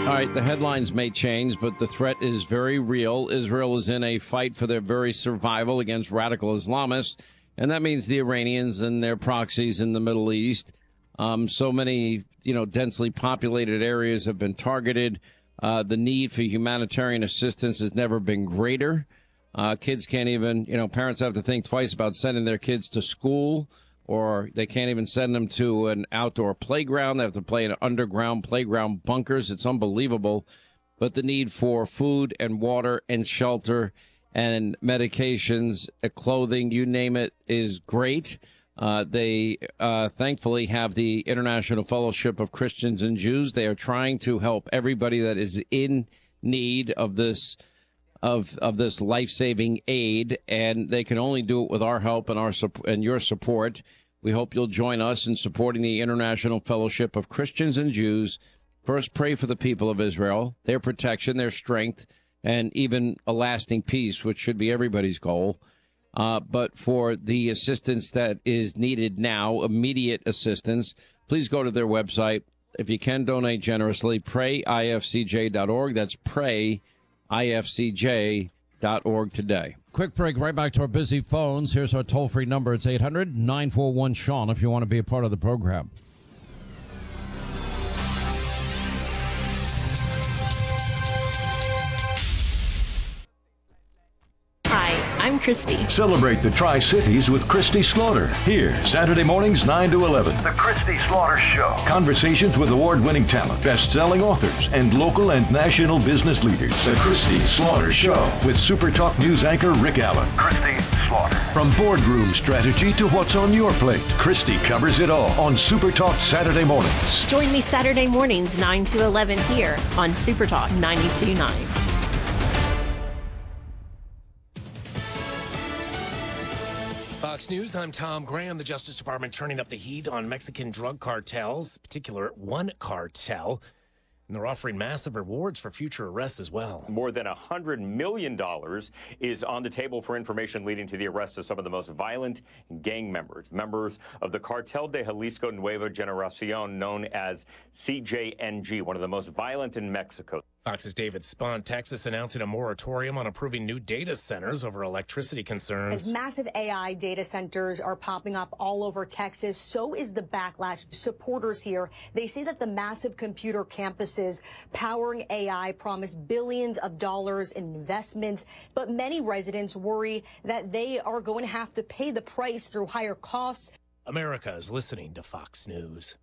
All right, the headlines may change, but the threat is very real. Israel is in a fight for their very survival against radical Islamists, and that means the Iranians and their proxies in the Middle East. So many, densely populated areas have been targeted. The need for humanitarian assistance has never been greater. Kids can't even, parents have to think twice about sending their kids to school, or they can't even send them to an outdoor playground. They have to play in underground playground bunkers. It's unbelievable. But the need for food and water and shelter and medications, clothing, you name it, is great. They thankfully have the International Fellowship of Christians and Jews. They are trying to help everybody that is in need of this this life-saving aid, and they can only do it with our help and your support. We hope you'll join us in supporting the International Fellowship of Christians and Jews. First, pray for the people of Israel, their protection, their strength, and even a lasting peace, which should be everybody's goal. But for the assistance that is needed now, immediate assistance, please go to their website. If you can donate generously, prayifcj.org. That's prayifcj.org today. Quick break, right back to our busy phones. Here's our toll-free number. It's 800-941-SEAN if you want to be a part of the program. I'm Christy. Celebrate the Tri-Cities with Christy Slaughter. Here, Saturday mornings 9 to 11. The Christy Slaughter Show. Conversations with award-winning talent, best-selling authors, and local and national business leaders. The Christy Slaughter Show with Super Talk News anchor Rick Allen. Christy Slaughter. From boardroom strategy to what's on your plate, Christy covers it all on Super Talk Saturday mornings. Join me Saturday mornings 9 to 11 here on Super Talk 92.9. Fox News, I'm Tom Graham. The Justice Department turning up the heat on Mexican drug cartels, particular one cartel. And they're offering massive rewards for future arrests as well. More than $100 million is on the table for information leading to the arrest of some of the most violent gang members. Members of the Cartel de Jalisco Nueva Generación, known as CJNG, one of the most violent in Mexico. Fox's David Spahn. Texas announcing a moratorium on approving new data centers over electricity concerns. As massive AI data centers are popping up all over Texas, so is the backlash. Supporters here, they say that the massive computer campuses powering AI promise billions of dollars in investments, but many residents worry that they are going to have to pay the price through higher costs. America is listening to Fox News.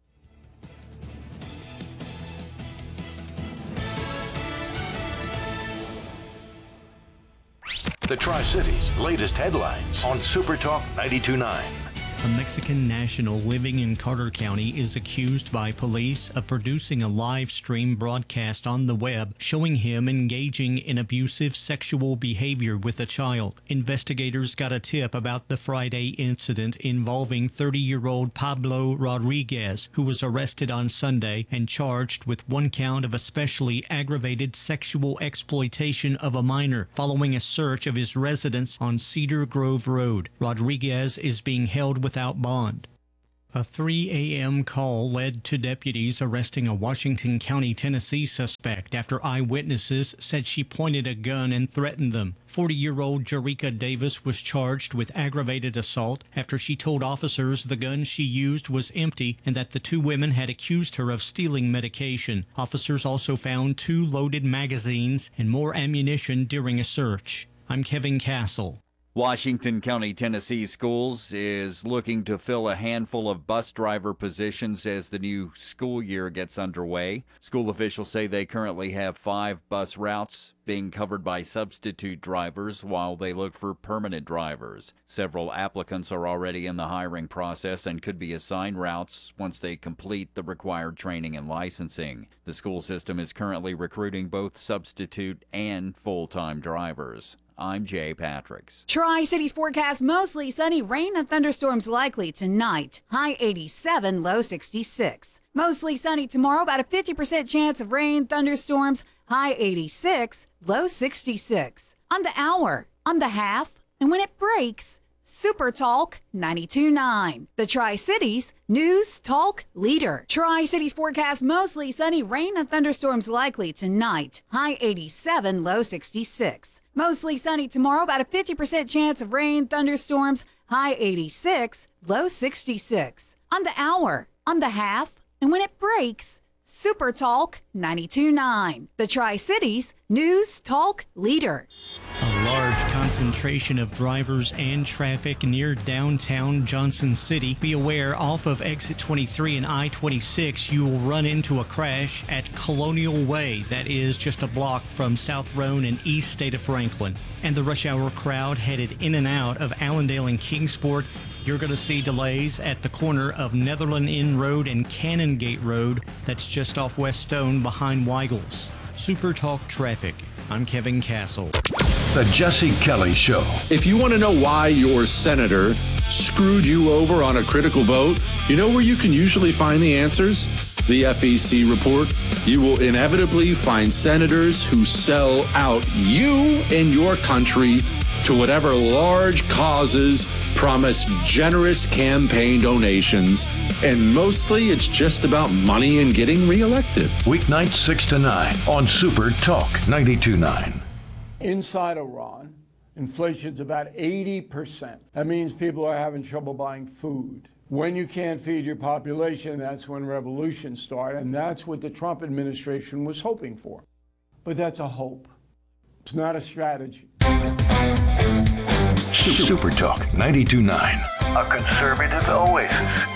The Tri-Cities' latest headlines on Super Talk 92.9. A Mexican national living in Carter County is accused by police of producing a live stream broadcast on the web showing him engaging in abusive sexual behavior with a child. Investigators got a tip about the Friday incident involving 30-year-old Pablo Rodriguez, who was arrested on Sunday and charged with one count of especially aggravated sexual exploitation of a minor following a search of his residence on Cedar Grove Road. Rodriguez is being held without bond. A 3 a.m. call led to deputies arresting a Washington County, Tennessee suspect after eyewitnesses said she pointed a gun and threatened them. 40-year-old Jerika Davis was charged with aggravated assault after she told officers the gun she used was empty and that the two women had accused her of stealing medication. Officers also found 2 loaded magazines and more ammunition during a search. I'm Kevin Castle. Washington County, Tennessee Schools is looking to fill a handful of bus driver positions as the new school year gets underway. School officials say they currently have 5 bus routes being covered by substitute drivers while they look for permanent drivers. Several applicants are already in the hiring process and could be assigned routes once they complete the required training and licensing. The school system is currently recruiting both substitute and full-time drivers. I'm Jay Patricks. Tri-Cities forecast mostly sunny, rain and thunderstorms likely tonight. High 87, low 66. Mostly sunny tomorrow, about a 50% chance of rain, thunderstorms. High 86, low 66. On the hour, on the half, and when it breaks, Super Talk 92.9, the Tri-Cities News Talk leader. Tri-Cities forecast mostly sunny, rain and thunderstorms likely tonight. High 87, low 66. Mostly sunny tomorrow, about a 50% chance of rain, thunderstorms. High 86, low 66. On the hour, on the half, and when it breaks, Super Talk 92.9, the Tri-Cities News Talk leader. A large concentration of drivers and traffic near downtown Johnson City. Be aware, off of exit 23 and I-26, you will run into a crash at Colonial Way. That is just a block from South Roan and East State of Franklin. And the rush hour crowd headed in and out of Allendale and Kingsport. You're going to see delays at the corner of Netherland Inn Road and Canongate Road. That's just off West Stone behind Weigel's. Super Talk Traffic. I'm Kevin Castle. The Jesse Kelly Show. If you want to know why your senator screwed you over on a critical vote, you know where you can usually find the answers? The FEC report. You will inevitably find senators who sell out you and your country to whatever large causes, promise generous campaign donations, and mostly it's just about money and getting reelected. Weeknights 6 to 9 on Super Talk 92.9. Inside Iran, inflation's about 80%. That means people are having trouble buying food. When you can't feed your population, that's when revolutions start, and that's what the Trump administration was hoping for. But that's a hope. It's not a strategy. Super Talk 92.9. A conservative oasis